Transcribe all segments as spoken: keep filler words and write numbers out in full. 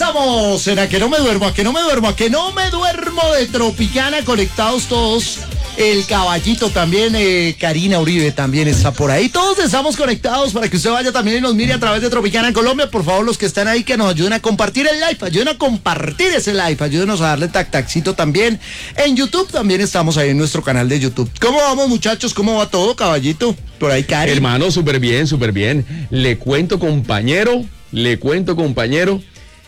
estamos en A que no me duermo, a que no me duermo, a que no me duermo de Tropicana, conectados todos. El Caballito también, eh, Karina Uribe también está por ahí. Todos estamos conectados para que usted vaya también y nos mire a través de Tropicana en Colombia. Por favor, los que están ahí, que nos ayuden a compartir el live, ayuden a compartir ese live, ayúdenos a darle tac tacito también. En YouTube también estamos ahí en nuestro canal de YouTube. ¿Cómo vamos, muchachos? ¿Cómo va todo, Caballito? Por ahí, Karina. Hermano, súper bien, súper bien. Le cuento, compañero, le cuento, compañero,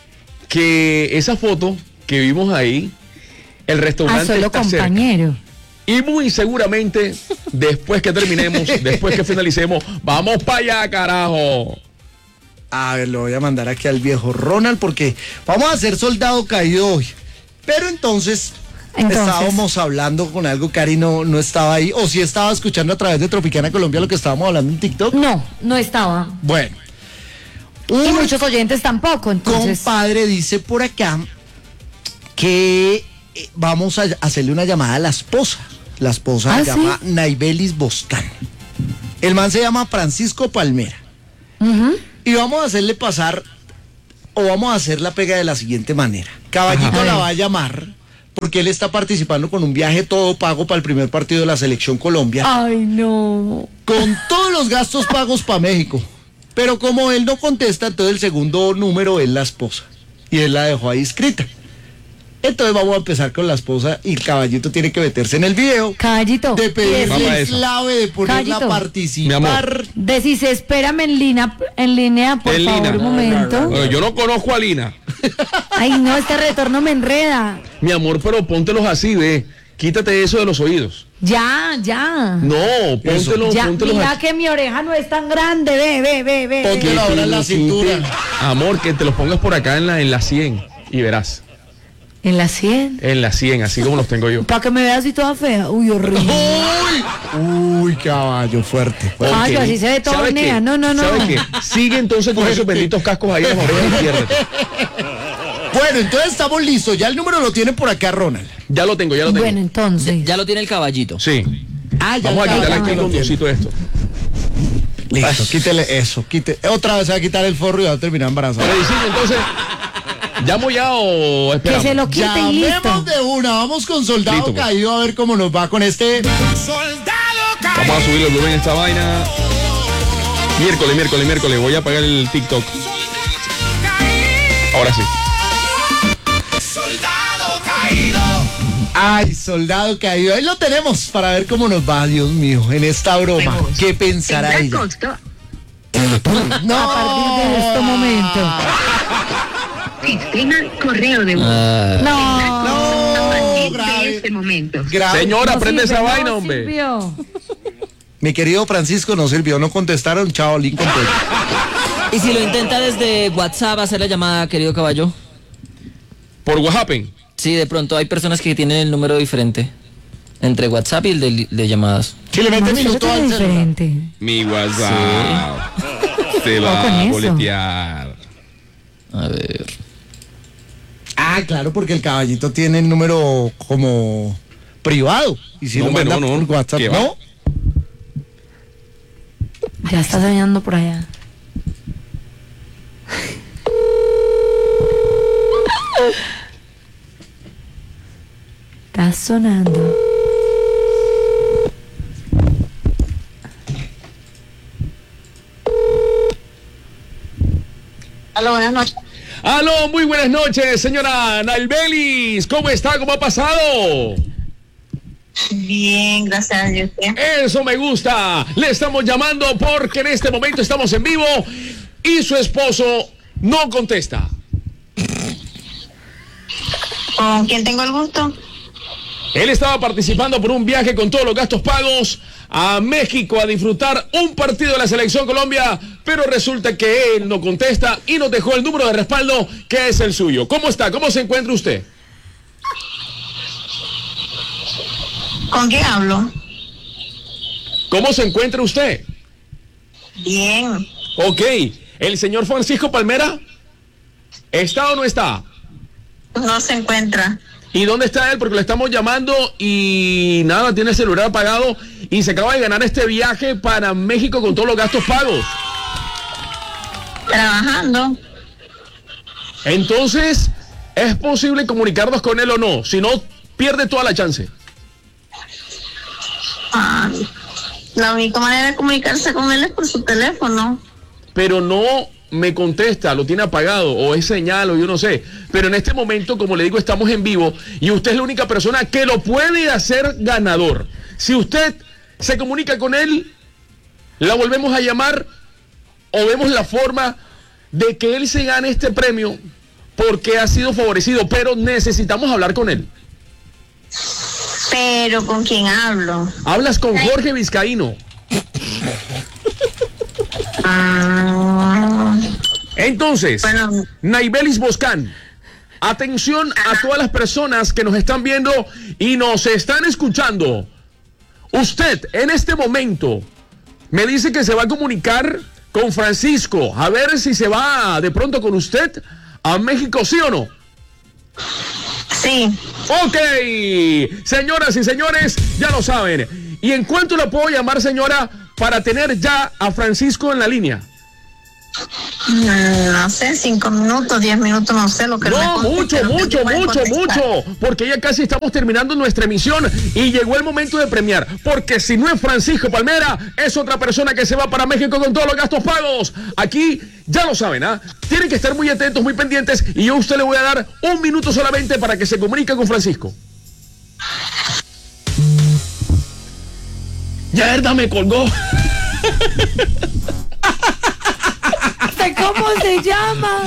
que esa foto que vimos ahí, el restaurante ah, solo está compañero. cerca. Y muy seguramente, después que terminemos, después que finalicemos, vamos para allá, carajo. A ver, lo voy a mandar aquí al viejo Ronald porque vamos a hacer Soldado Caído hoy. Pero entonces, entonces... estábamos hablando con algo, Cari no, no estaba ahí, o si estaba escuchando a través de Tropicana Colombia lo que estábamos hablando en TikTok. No, no estaba. Bueno. Y muchos oyentes tampoco, entonces. Compadre dice por acá que vamos a hacerle una llamada a la esposa. La esposa ¿Ah, se sí? llama Naibelis Boscán. El man se llama Francisco Palmera. Uh-huh. Y vamos a hacerle pasar, o vamos a hacer la pega de la siguiente manera. Caballito Ajá. la va a llamar, porque él está participando con un viaje todo pago para el primer partido de la Selección Colombia. Ay, no. Con todos los gastos pagos para México. Pero como él no contesta, entonces el segundo número es la esposa. Y él la dejó ahí escrita. Entonces vamos a empezar con la esposa y Caballito tiene que meterse en el video. Caballito. De pedirle el clave, de ponerla a participar. De si se espérame en línea, en línea, por en favor, Lina. un momento. Bueno, yo no conozco a Lina. Ay, no, este retorno me enreda. Mi amor, pero póntelos así, ve. Quítate eso de los oídos. Ya, ya. No, póntelos, ya, póntelos mira aquí. que mi oreja no es tan grande, ve, ve, ve, ve. Póntelo ahora en la cintura. Amor, que te los pongas por acá en la, en la sien y verás. ¿En la cien? En la cien, así como los tengo yo. Para que me veas así toda fea. Uy, horrible. Uy, uy, caballo, fuerte. fuerte. Caballo, así se ve todo hornea. No, no, no. ¿Sabes qué? Sigue entonces con fuerte. Esos benditos cascos ahí en las orejas y piérdete. Bueno, entonces estamos listos. Ya el número lo tiene por acá, Ronald. Ya lo tengo, ya lo tengo. Bueno, entonces. Ya, ya lo tiene el Caballito. Sí. Ah, ya Vamos a quitarle aquí el tiene. conducito esto. Listo, quítele eso. Quite. Otra vez se va a quitar el forro y va a terminar embarazada. Medicina, entonces. ¿Llamo ya o esperamos? Que se lo quite y listo. Llamemos de una, vamos con Soldado Listo, pues. Caído a ver cómo nos va con este. Soldado Caído. Vamos a subir el volumen a esta vaina. Miércoles, miércoles, miércoles. Voy a apagar el TikTok. Ahora sí. Soldado Caído. Ay, Soldado Caído. Ahí lo tenemos para ver cómo nos va, Dios mío, en esta broma. ¿Qué pensará ella? No. A partir de este momento. Sistema correo de voz. Uh, no, no, grave. Este momento. Grave. Señora, no prende sirve, esa no vaina, hombre. Sirvió. Mi querido Francisco, no sirvió, no contestaron, chao, link completo. ¿Y si lo intenta desde WhatsApp hacer la llamada, querido caballo? ¿Por WhatsApp? Sí, de pronto hay personas que tienen el número diferente entre WhatsApp y el de, de llamadas. Si le mete No, minuto al celular. diferente. Mi WhatsApp sí. Se va a boletear. A ver. Ah, claro, porque el Caballito tiene el número como privado. Y si No, lo manda no, no, por WhatsApp, ¿qué va? ¿no? Ya está soñando por allá. Está sonando. Aló, buenas noches. Aló, muy buenas noches, señora Naibelis. ¿Cómo está? ¿Cómo ha pasado? Bien, gracias a Dios. Eso me gusta. Le estamos llamando porque en este momento estamos en vivo y su esposo no contesta. ¿Con quién tengo el gusto? Él estaba participando por un viaje con todos los gastos pagos a México a disfrutar un partido de la Selección Colombia, pero resulta que él no contesta y nos dejó el número de respaldo que es el suyo. ¿Cómo está? ¿Cómo se encuentra usted? ¿Con quién hablo? ¿Cómo se encuentra usted? Bien. Ok, ¿el señor Francisco Palmera está o no está? No se encuentra. ¿Y dónde está él? Porque lo estamos llamando y nada, tiene el celular apagado y se acaba de ganar este viaje para México con todos los gastos pagos. Trabajando. Entonces, ¿es posible comunicarnos con él o no? Si no, pierde toda la chance. Ah, la única manera de comunicarse con él es por su teléfono. Pero no me contesta, lo tiene apagado, o es señal, o yo no sé. Pero en este momento, como le digo, estamos en vivo y usted es la única persona que lo puede hacer ganador. Si usted se comunica con él, la volvemos a llamar o vemos la forma de que él se gane este premio porque ha sido favorecido, pero necesitamos hablar con él. Pero ¿con quién hablo? Hablas con Jorge Vizcaíno. Ah, Entonces, bueno. Naibelis Boscán, atención a todas las personas que nos están viendo y nos están escuchando. Usted en este momento me dice que se va a comunicar con Francisco, a ver si se va de pronto con usted a México, ¿sí o no? Sí. Ok, señoras y señores, ya lo saben. ¿Y en cuánto la puedo llamar, señora, para tener ya a Francisco en la línea? No sé, cinco minutos, diez minutos, no sé lo que No, me conteste, mucho, lo que mucho, te puede mucho, contestar. mucho, porque ya casi estamos terminando nuestra emisión y llegó el momento de premiar, porque si no es Francisco Palmera, es otra persona que se va para México con todos los gastos pagos. Aquí, ya lo saben, ¿ah? Tienen que estar muy atentos, muy pendientes, y yo a usted le voy a dar un minuto solamente para que se comunique con Francisco. Ya, verdad, me colgó. ¿Usted cómo se llama?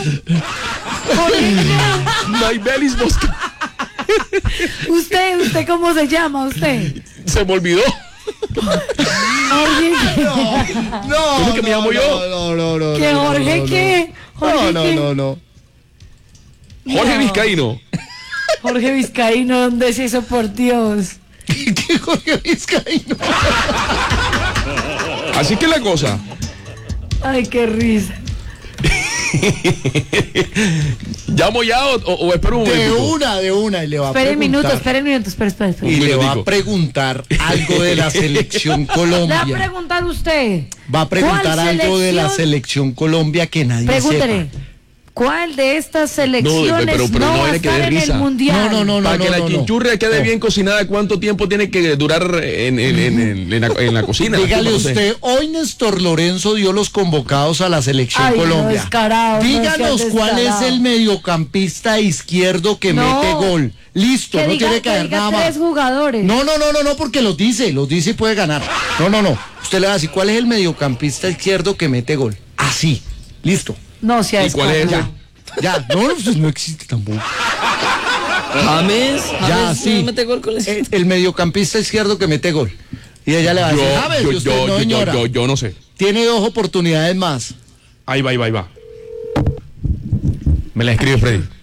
Naibelis Bosca. ¿Usted, usted cómo se llama, usted? Se me olvidó. Jorge, No, ¿Cómo que me llamo yo? No, no, no. ¿qué no, no, Jorge no, qué? No, Jorge no, qué? no, no. Jorge No. Vizcaíno. Jorge Vizcaíno, ¿dónde es eso, por Dios? ¿Qué Jorge Vizcaíno? Así que la cosa. Ay, qué risa. ¿Llamo ya o, o, o espero un De momento? una, de una, y le va a Espere un preguntar. minuto, espere un minuto, espere, espere, espere. Y Un le va minutico. a preguntar algo de la selección Le va a Colombia. preguntar usted. Va a preguntar ¿Cuál algo de la selección? selección Colombia que nadie Pregúntele. sepa. ¿Cuál de estas selecciones pero- pero no, no va a vale que dé estar en el risa. mundial? No, no, no, no. Para que la no, no. chinchurria quede No. bien cocinada, ¿cuánto tiempo tiene que durar en, en, en, en- en la, en la cocina? Dígale No sé. usted, hoy Néstor Lorenzo dio los convocados a la selección Ay, no, Colombia. descarado, no Díganos seas cuál es descarado. el mediocampista izquierdo que No. mete gol. Listo, Que no diga, tiene que que haber diga nada tres más. jugadores. No, no, no, no, no, porque los dice, los dice y puede ganar. No, no, no. Usted le va a decir, ¿cuál es el mediocampista izquierdo que mete gol? Así, listo. No se ha ¿Y cuál es descarado. ese? Ya, no, pues no existe tampoco. James, Ya, James sí. no mete gol con el- El, el mediocampista izquierdo que mete gol. Y ella le va a Yo, decir, ¿sabes? yo, Y usted, yo, no, yo, señora. yo, yo no sé. Tiene dos oportunidades más. Ahí va, ahí va, ahí va. Me la escribe Freddy.